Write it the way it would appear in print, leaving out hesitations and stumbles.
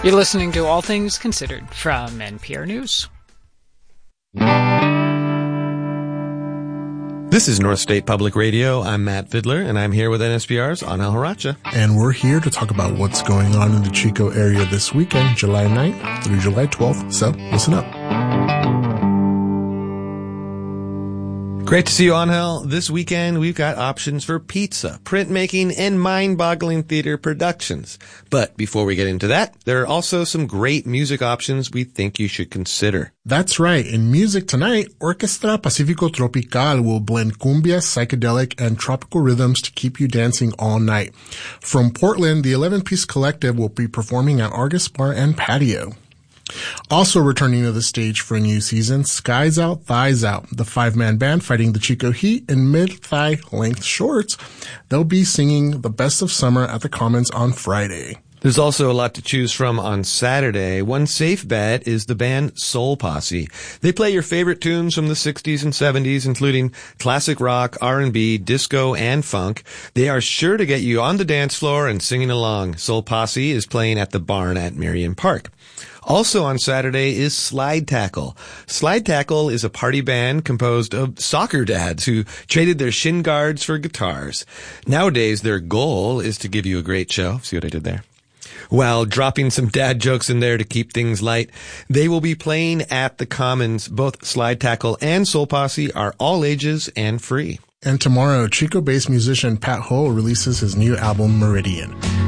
You're listening to All Things Considered from NPR News. This is North State Public Radio. I'm Matt Fidler, and I'm here with NSPR's Anhel Haracha. And we're here to talk about what's going on in the Chico area this weekend, July 9th through July 12th. So listen up. Great to see you, Angel. This weekend, we've got options for pizza, printmaking, and mind-boggling theater productions. But before we get into that, there are also some great music options we think you should consider. That's right. In music tonight, Orquestra Pacifico Tropical will blend cumbia, psychedelic, and tropical rhythms to keep you dancing all night. From Portland, the 11-piece collective will be performing at Argus Bar and Patio. Also returning to the stage for a new season, Skies Out, Thighs Out, the 5-man band fighting the Chico heat in mid-thigh length shorts. They'll be singing The Best of Summer at the Commons on Friday. There's also a lot to choose from on Saturday. One safe bet is the band Soul Posse. They play your favorite tunes from the 60s and 70s, including classic rock, R&B, disco, and funk. They are sure to get you on the dance floor and singing along. Soul Posse is playing at the Barn at Marion Park. Also on Saturday is Slide Tackle. Slide Tackle is a party band composed of soccer dads who traded their shin guards for guitars. Nowadays, their goal is to give you a great show. See what I did there? While dropping some dad jokes in there to keep things light, they will be playing at the Commons. Both Slide Tackle and Soul Posse are all ages and free. And tomorrow, Chico-based musician Pat Ho releases his new album, Meridian.